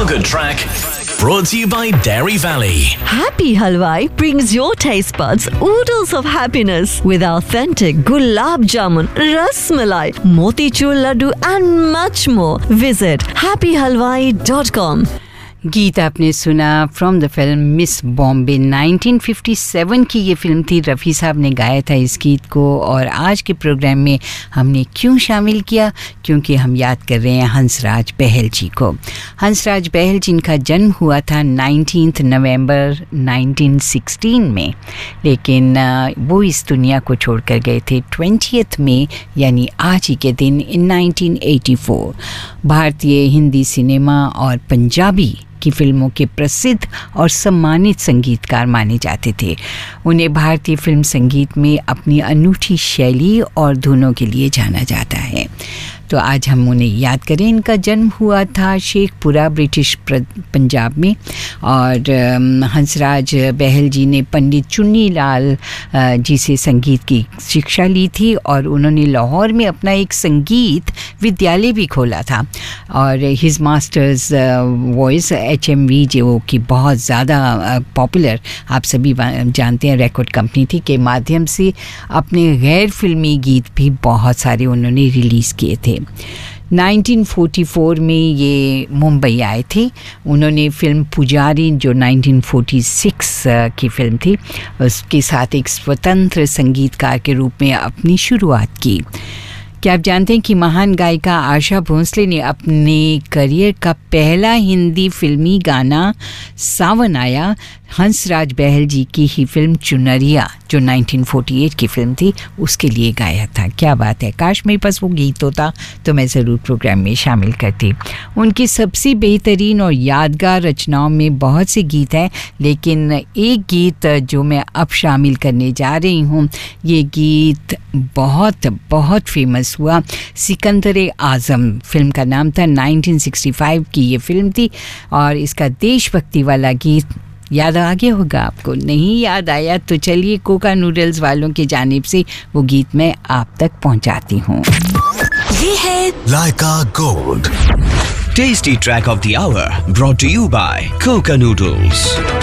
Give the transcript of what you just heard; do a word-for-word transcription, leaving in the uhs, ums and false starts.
Feel Good Track, brought to you by Dairy Valley. Happy Halwai brings your taste buds oodles of happiness with authentic gulab jamun, ras malai, motichur laddu and much more. Visit happy halwai dot com. गीत आपने सुना from the film miss Bombay nineteen fifty seven की ये film थी। रफ़ी साहब ने गाया था इस गीत को और आज के प्रोग्राम में हमने क्यों शामिल किया, क्योंकि हम याद कर रहे हैं हंसराज बहल जी को। हंसराज बहल जिनका जन्म हुआ था नाइनटीन्थ नवंबर नाइनटीन सिक्सटीन में, लेकिन वो इस दुनिया को छोड़कर गए थे ट्वेंटियथ में यानी आज ही के दिन इन नाइनटीन एटी फोर। भारतीय हिंदी सिनेमा और पंजाबी की फिल्मों के प्रसिद्ध और सम्मानित संगीतकार माने जाते थे। उन्हें भारतीय फिल्म संगीत में अपनी अनूठी शैली और धुनों के लिए जाना जाता है। तो आज हम उन्हें याद करें। इनका जन्म हुआ था शेखपुरा, ब्रिटिश पंजाब में, और हंसराज बहल जी ने पंडित चुन्नी लाल जी से संगीत की शिक्षा ली थी और उन्होंने लाहौर में अपना एक संगीत विद्यालय भी खोला था। और his masters voice H M we जो कि बहुत ज़्यादा पॉपुलर आप सभी जानते हैं रिकॉर्ड कंपनी थी, के माध्यम से अपने गैर फिल्मी गीत भी बहुत सारे उन्होंने रिलीज़ किए थे। नाइनटीन फोर्टी फोर में ये मुंबई आए थे। उन्होंने फिल्म पुजारी जो नाइनटीन फोर्टी सिक्स की फिल्म थी उसके साथ एक स्वतंत्र संगीतकार के रूप में अपनी शुरुआत की। क्या आप जानते हैं कि महान गायिका आशा भोंसले ने अपने करियर का पहला हिंदी फिल्मी गाना सावन आया हंसराज बहल जी की ही फिल्म चुनरिया जो नाइनटीन फोर्टी एट की फिल्म थी उसके लिए गाया था। क्या बात है, काश मेरे पास वो गीत होता तो मैं ज़रूर प्रोग्राम में शामिल करती। उनकी सबसे बेहतरीन और यादगार रचनाओं में बहुत से गीत हैं, लेकिन एक गीत जो मैं अब शामिल करने जा रही हूँ, ये गीत बहुत बहुत फेमस हुआ। सिकंदर आज़म फिल्म का नाम था, नाइनटीन सिक्सटी फाइव की ये फिल्म थी और इसका देशभक्ति वाला गीत याद आ गया होगा आपको। नहीं याद आया तो चलिए कोका नूडल्स वालों की जानिब से वो गीत मैं आप तक पहुंचाती हूँ। ये है Laika Gold. Tasty Track of the Hour, brought to you by Coca Noodles.